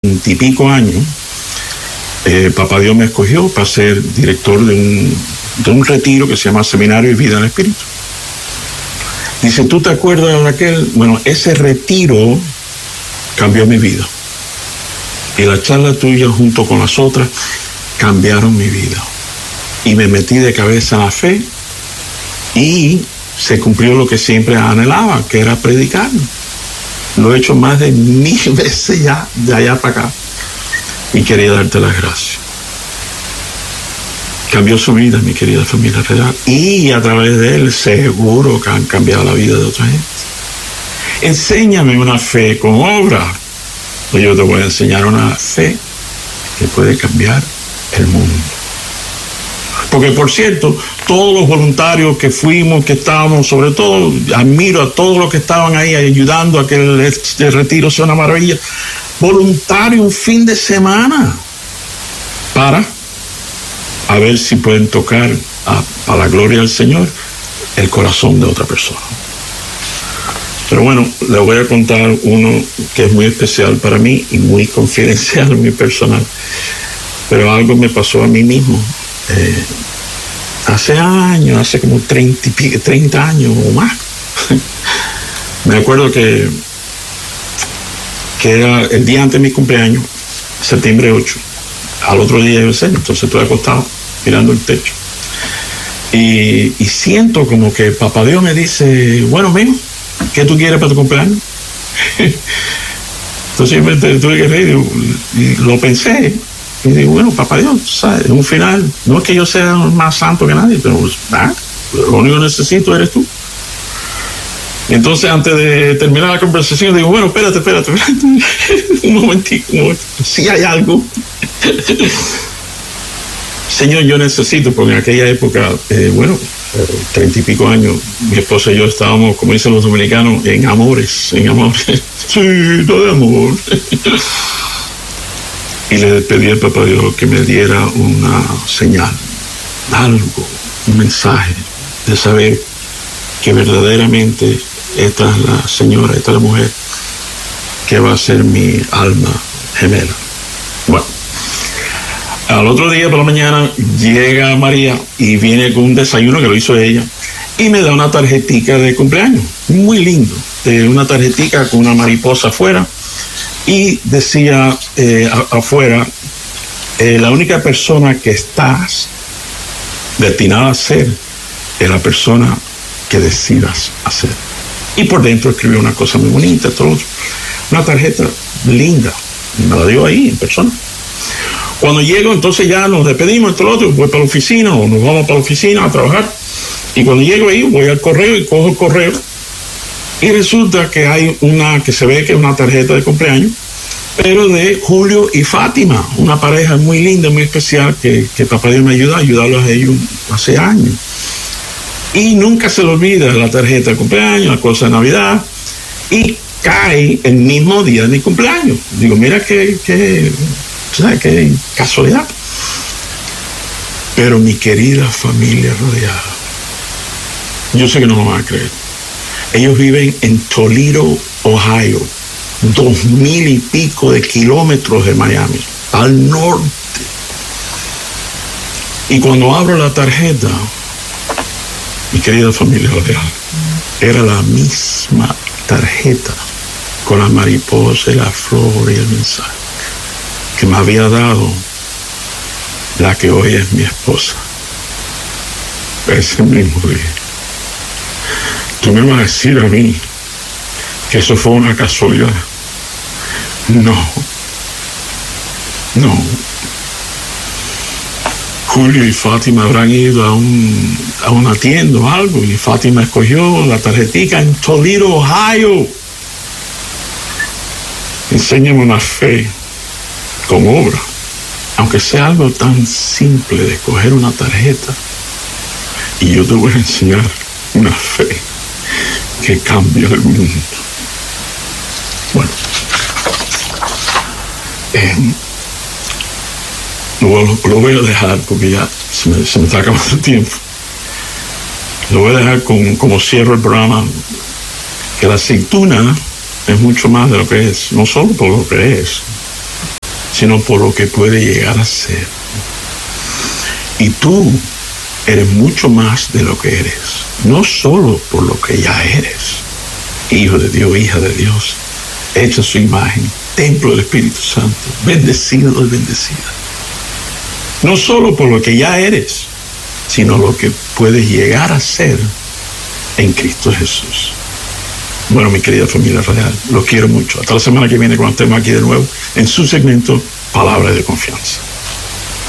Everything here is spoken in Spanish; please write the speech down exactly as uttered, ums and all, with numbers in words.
veintipico años, eh, Papá Dios me escogió para ser director de un, de un retiro que se llama Seminario y Vida en el Espíritu. Dice, ¿tú te acuerdas de aquel? Bueno, ese retiro cambió mi vida. Y la charla tuya junto con las otras cambiaron mi vida. Y me metí de cabeza en la fe y se cumplió lo que siempre anhelaba, que era predicar. Lo he hecho más de mil veces ya, de allá para acá. Y quería darte las gracias. Cambió su vida, mi querida familia real. Y a través de él, seguro que han cambiado la vida de otra gente. Enséñame una fe con obra. Pues yo te voy a enseñar una fe que puede cambiar el mundo. Porque, por cierto, todos los voluntarios que fuimos, que estábamos, sobre todo, admiro a todos los que estaban ahí ayudando a que el, el retiro sea una maravilla. Voluntario un fin de semana para a ver si pueden tocar a, a la gloria del Señor el corazón de otra persona. Pero bueno, le voy a contar uno que es muy especial para mí y muy confidencial, muy personal. Pero algo me pasó a mí mismo. Eh, hace años, hace como treinta, treinta años o más. Me acuerdo que, que era el día antes de mi cumpleaños, septiembre ocho. Al otro día yo sé, entonces estoy acostado mirando el techo. Y, y siento como que Papá Dios me dice, bueno, mijo, ¿qué tú quieres para tu cumpleaños? Entonces yo me tuve que reír y, y lo pensé. Y digo, bueno, Papá Dios, ¿sabes? En un final, no es que yo sea más santo que nadie, pero ah, lo único que necesito eres tú. Y entonces, antes de terminar la conversación, digo, bueno, espérate, espérate, espérate. un momentico, un momentico. Si hay algo. Señor, yo necesito, porque en aquella época, eh, bueno, treinta y pico años, mi esposa y yo estábamos, como dicen los dominicanos, en amores, en amores. Sí, todo de amor. Y le pedí al Papá Dios que me diera una señal, algo, un mensaje de saber que verdaderamente esta es la señora, esta es la mujer que va a ser mi alma gemela. Bueno, al otro día por la mañana llega María y viene con un desayuno que lo hizo ella y me da una tarjetica de cumpleaños, muy lindo, de una tarjetica con una mariposa afuera. Y decía eh, a, afuera, eh, la única persona que estás destinada a ser es la persona que decidas hacer. Y por dentro escribió una cosa muy bonita, todo, una tarjeta linda, me la dio ahí en persona. Cuando llego, entonces ya nos despedimos, todo lo otro, voy para la oficina o nos vamos para la oficina a trabajar. Y cuando llego ahí, voy al correo y cojo el correo. Y resulta que hay una, que se ve que es una tarjeta de cumpleaños, pero de Julio y Fátima, una pareja muy linda, muy especial, que, que Papá Dios me ayuda a ayudarlos a ellos hace años. Y nunca se le olvida la tarjeta de cumpleaños, la cosa de Navidad, y cae el mismo día de mi cumpleaños. Digo, mira qué, qué, ¿sabes? Qué casualidad. Pero mi querida familia rodeada, yo sé que no lo van a creer. Ellos viven en Toledo, Ohio, dos mil y pico de kilómetros de Miami, al norte. Y cuando abro la tarjeta, mi querida familia real, era la misma tarjeta con la mariposa y la flor y el mensaje que me había dado la que hoy es mi esposa. Ese mismo día. Tú me vas a decir a mí que eso fue una casualidad. No. No. Julio y Fátima habrán ido a, un, a una tienda o algo y Fátima escogió la tarjetica en Toledo, Ohio. Enséñame una fe con obra. Aunque sea algo tan simple de escoger una tarjeta, y yo te voy a enseñar una fe que cambia el mundo. Bueno, eh, lo, lo voy a dejar porque ya se me, se me está acabando el tiempo. Lo voy a dejar con, como cierro el programa, que la aceituna es mucho más de lo que es, no solo por lo que es, sino por lo que puede llegar a ser. Y tú eres mucho más de lo que eres, no solo por lo que ya eres, hijo de Dios, hija de Dios, hecha a su imagen, templo del Espíritu Santo, bendecido y bendecida. No solo por lo que ya eres, sino lo que puedes llegar a ser en Cristo Jesús. Bueno, mi querida familia real, los quiero mucho. Hasta la semana que viene cuando estemos aquí de nuevo en su segmento Palabra de Confianza.